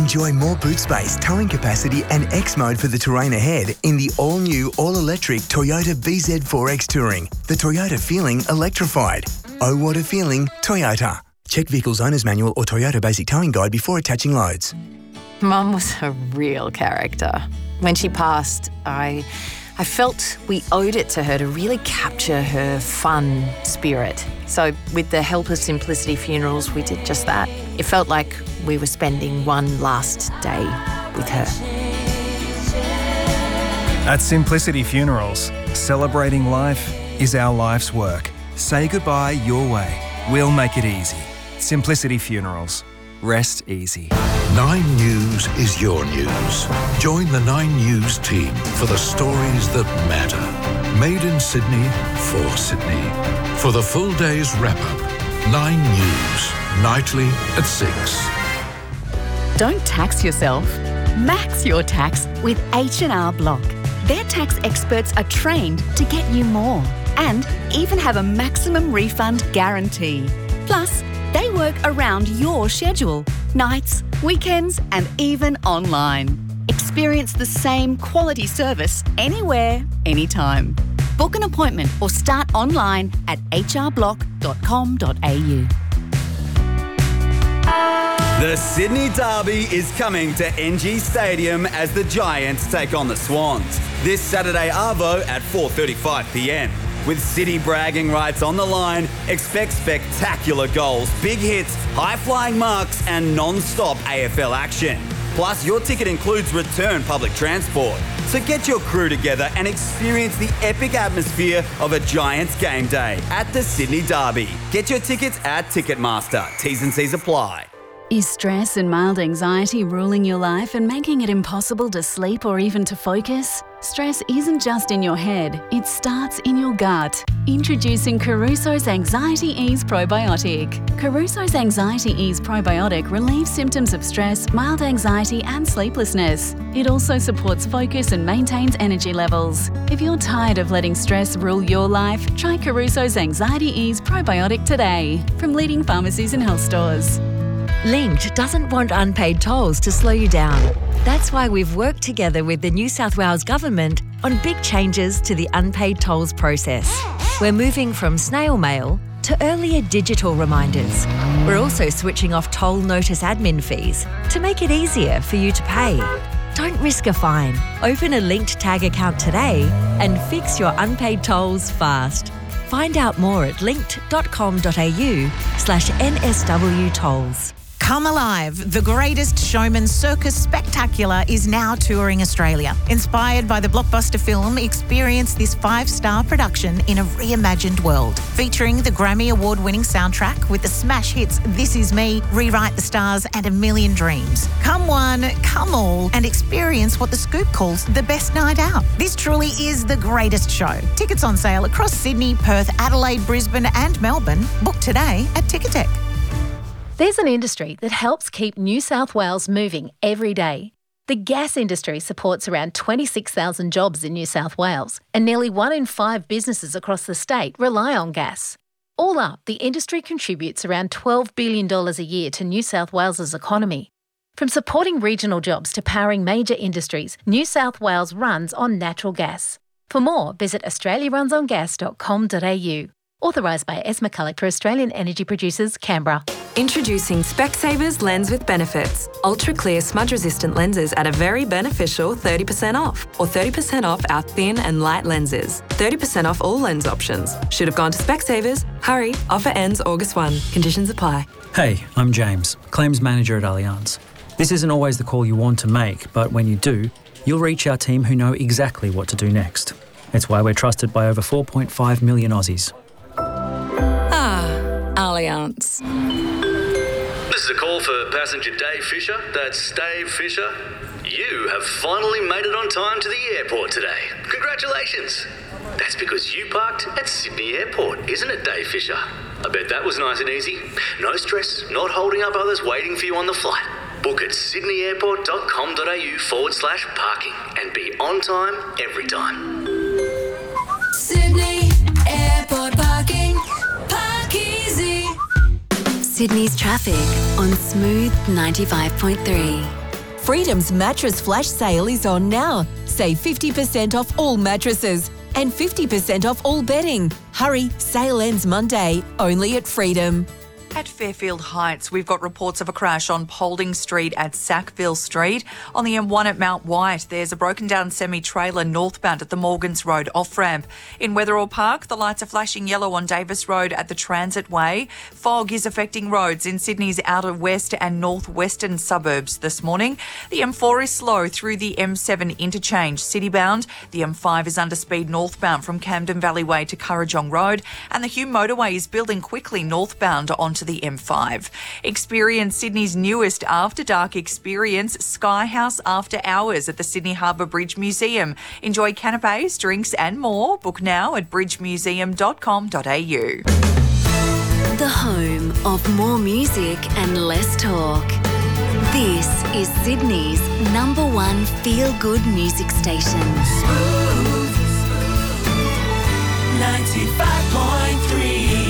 Enjoy more boot space, towing capacity and X mode for the terrain ahead in the all-new, all-electric Toyota BZ4X Touring. The Toyota feeling electrified. Oh, what a feeling, Toyota. Check Vehicle's Owner's Manual or Toyota Basic Towing Guide before attaching loads. Mum was a real character. When she passed, I felt we owed it to her to really capture her fun spirit. So with the help of Simplicity Funerals, we did just that. It felt like we were spending one last day with her. At Simplicity Funerals, celebrating life is our life's work. Say goodbye your way. We'll make it easy. Simplicity Funerals. Rest easy. 9 News is your news. Join the 9 News team for the stories that matter. Made in Sydney, for Sydney. For the full day's wrap-up, 9 News, nightly at 6. Don't tax yourself. Max your tax with H&R Block. Their tax experts are trained to get you more and even have a maximum refund guarantee. Plus, they work around your schedule, nights, weekends, and even online. Experience the same quality service anywhere, anytime. Book an appointment or start online at hrblock.com.au. The Sydney Derby is coming to NG Stadium as the Giants take on the Swans. This Saturday arvo at 4:35pm. With City bragging rights on the line, expect spectacular goals, big hits, high-flying marks and non-stop AFL action. Plus, your ticket includes return public transport. So get your crew together and experience the epic atmosphere of a Giants game day at the Sydney Derby. Get your tickets at Ticketmaster. T's and C's apply. Is stress and mild anxiety ruling your life and making it impossible to sleep or even to focus? Stress isn't just in your head, it starts in your gut. Introducing Caruso's Anxiety Ease Probiotic. Caruso's Anxiety Ease Probiotic relieves symptoms of stress, mild anxiety and sleeplessness. It also supports focus and maintains energy levels. If you're tired of letting stress rule your life, try Caruso's Anxiety Ease Probiotic today from leading pharmacies and health stores. Linked doesn't want unpaid tolls to slow you down. That's why we've worked together with the New South Wales Government on big changes to the unpaid tolls process. We're moving from snail mail to earlier digital reminders. We're also switching off toll notice admin fees to make it easier for you to pay. Don't risk a fine. Open a Linked Tag account today and fix your unpaid tolls fast. Find out more at linked.com.au/NSW tolls. Come Alive, the Greatest Showman Circus Spectacular is now touring Australia. Inspired by the blockbuster film, experience this 5-star production in a reimagined world. Featuring the Grammy Award-winning soundtrack with the smash hits This Is Me, Rewrite the Stars and A Million Dreams. Come one, come all, and experience what The Scoop calls the best night out. This truly is the greatest show. Tickets on sale across Sydney, Perth, Adelaide, Brisbane and Melbourne. Book today at Ticketek. There's an industry that helps keep New South Wales moving every day. The gas industry supports around 26,000 jobs in New South Wales, and nearly 1 in 5 businesses across the state rely on gas. All up, the industry contributes around $12 billion a year to New South Wales's economy. From supporting regional jobs to powering major industries, New South Wales runs on natural gas. For more, visit australiarunsongas.com.au. Authorised by S. McCulloch for Australian Energy Producers, Canberra. Introducing Specsavers Lens with Benefits. Ultra clear smudge resistant lenses at a very beneficial 30% off, or 30% off our thin and light lenses. 30% off all lens options. Should have gone to Specsavers. Hurry, offer ends August 1. Conditions apply. Hey, I'm James, Claims Manager at Allianz. This isn't always the call you want to make, but when you do, you'll reach our team who know exactly what to do next. It's why we're trusted by over 4.5 million Aussies. Allianz. This is a call for passenger Dave Fisher. That's Dave Fisher. You have finally made it on time to the airport today. Congratulations. That's because you parked at Sydney Airport, isn't it, Dave Fisher? I bet that was nice and easy. No stress, not holding up others waiting for you on the flight. Book at sydneyairport.com.au/parking and be on time every time. Sydney Airport parking. Sydney's traffic on Smooth 95.3. Freedom's mattress flash sale is on now. Save 50% off all mattresses and 50% off all bedding. Hurry, sale ends Monday, only at Freedom. At Fairfield Heights, we've got reports of a crash on Paulding Street at Sackville Street. On the M1 at Mount White, there's a broken down semi-trailer northbound at the Morgans Road off-ramp. In Wetherell Park, the lights are flashing yellow on Davis Road at the Transit Way. Fog is affecting roads in Sydney's outer west and northwestern suburbs this morning. The M4 is slow through the M7 interchange citybound. The M5 is under speed northbound from Camden Valley Way to Currajong Road. And the Hume Motorway is building quickly northbound onto the M5. Experience Sydney's newest After Dark experience, Sky House After Hours at the Sydney Harbour Bridge Museum. Enjoy canapes, drinks and more. Book now at bridgemuseum.com.au. The home of more music and less talk. This is Sydney's #1 feel-good music station. 95.3.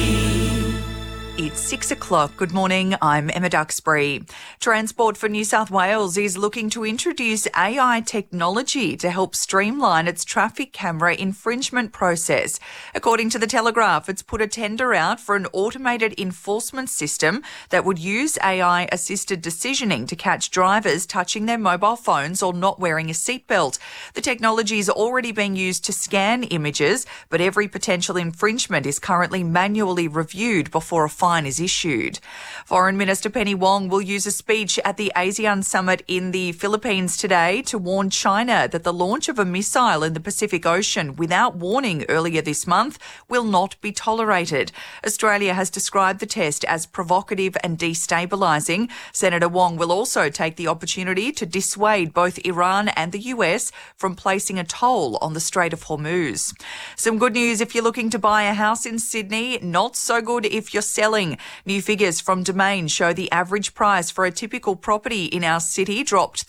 It's 6 o'clock. Good morning. I'm Emma Duxbury. Transport for New South Wales is looking to introduce AI technology to help streamline its traffic camera infringement process. According to The Telegraph, it's put a tender out for an automated enforcement system that would use AI-assisted decisioning to catch drivers touching their mobile phones or not wearing a seatbelt. The technology is already being used to scan images, but every potential infringement is currently manually reviewed before a fine is issued. Foreign Minister Penny Wong will use a speech at the ASEAN summit in the Philippines today to warn China that the launch of a missile in the Pacific Ocean without warning earlier this month will not be tolerated. Australia has described the test as provocative and destabilising. Senator Wong will also take the opportunity to dissuade both Iran and the US from placing a toll on the Strait of Hormuz. Some good news if you're looking to buy a house in Sydney, not so good if you're selling. New figures from Domain show the average price for a typical property in our city dropped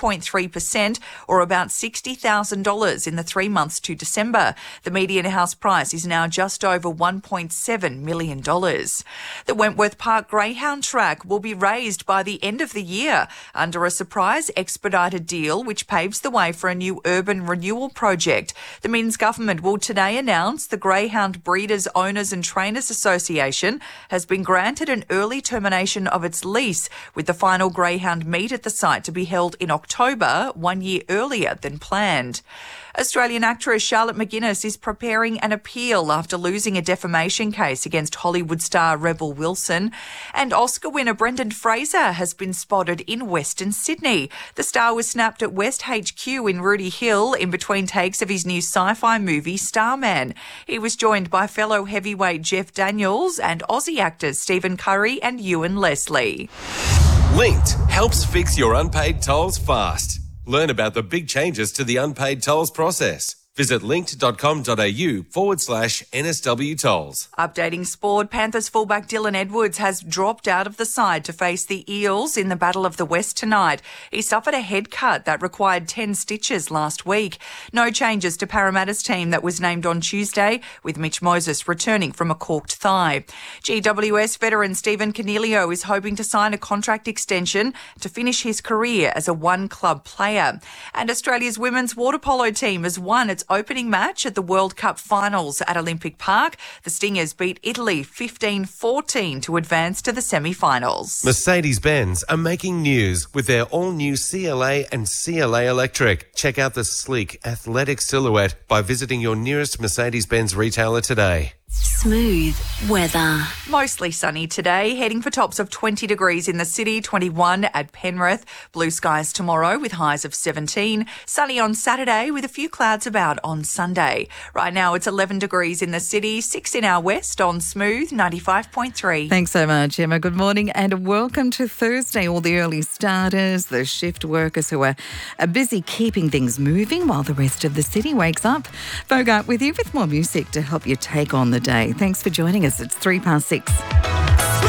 3.3% or about $60,000 in the 3 months to December. The median house price is now just over $1.7 million. The Wentworth Park Greyhound track will be raised by the end of the year under a surprise expedited deal which paves the way for a new urban renewal project. The Minns government will today announce the Greyhound Breeders, Owners and Trainers Association has been granted an early termination of its lease, with the final greyhound meet at the site to be held in October, 1 year earlier than planned. Australian actress Charlotte McGuinness is preparing an appeal after losing a defamation case against Hollywood star Rebel Wilson. And Oscar winner Brendan Fraser has been spotted in Western Sydney. The star was snapped at West HQ in Rooty Hill in between takes of his new sci-fi movie Starman. He was joined by fellow heavyweight Jeff Daniels and Aussie actors Stephen Curry and Ewan Leslie. Linked helps fix your unpaid tolls fast. Learn about the big changes to the unpaid tolls process. Visit linked.com.au/NSW tolls. Updating sport, Panthers fullback Dylan Edwards has dropped out of the side to face the Eels in the Battle of the West tonight. He suffered a head cut that required 10 stitches last week. No changes to Parramatta's team that was named on Tuesday, with Mitch Moses returning from a corked thigh. GWS veteran Stephen Cornelio is hoping to sign a contract extension to finish his career as a one-club player. And Australia's women's water polo team has won its opening match at the World Cup finals at Olympic Park. The Stingers beat Italy 15-14 to advance to the semi-finals. Mercedes-Benz are making news with their all-new CLA and CLA Electric. Check out the sleek, athletic silhouette by visiting your nearest Mercedes-Benz retailer today. Smooth weather. Mostly sunny today, heading for tops of 20 degrees in the city, 21 at Penrith. Blue skies tomorrow with highs of 17. Sunny on Saturday with a few clouds about on Sunday. Right now it's 11 degrees in the city, 6 in our west on Smooth 95.3. Thanks so much, Emma. Good morning and welcome to Thursday. All the early starters, the shift workers who are busy keeping things moving while the rest of the city wakes up. Bogart with you with more music to help you take on the day. Thanks for joining us. It's 6:03.